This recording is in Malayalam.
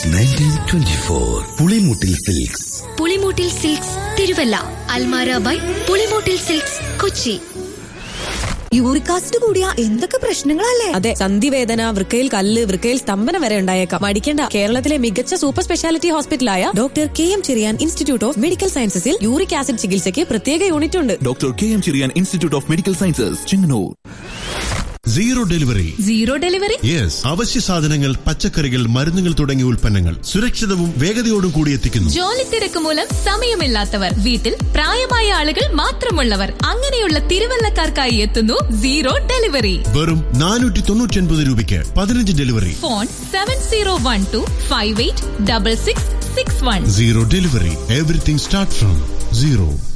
1924 Pulimoottil silks. Pulimoottil silks Thiruvalla. Almara by Pulimoottil silks Kochi. Uric acid കൂടിയ എന്തൊക്കെ പ്രശ്നങ്ങളല്ലേ? അതെ, സന്ധിവേദന, വൃക്കയിൽ കല്ല്, വൃക്കയിൽ സ്തംഭനം വരെ ഉണ്ടായേക്കാം. മടിക്കേണ്ട, കേരളത്തിലെ മികച്ച super speciality ഹോസ്പിറ്റലായ doctor KM Cherian institute of medical സയൻസസിൽ uric acid ചികിത്സയ്ക്ക് പ്രത്യേക യൂണിറ്റ് ഉണ്ട്. Doctor KM Cherian institute of medical sciences, Chengannur. Zero delivery. Yes, അവശ്യ സാധനങ്ങൾ, പച്ചക്കറികൾ, മരുന്നുകൾ തുടങ്ങിയ ഉൽപ്പന്നങ്ങൾ സുരക്ഷിതവും വേഗതയോടും കൂടി എത്തിക്കുന്നു. ജോലി തിരക്ക് മൂലം സമയമില്ലാത്തവർ, വീട്ടിൽ പ്രായമായ ആളുകൾ മാത്രമുള്ളവർ, അങ്ങനെയുള്ള തിരുവല്ലക്കാർക്കായി എത്തുന്നു സീറോ ഡെലിവറി. വെറും 499 രൂപയ്ക്ക് 15 delivery. Phone 7012586661. Zero delivery. Everything start from zero.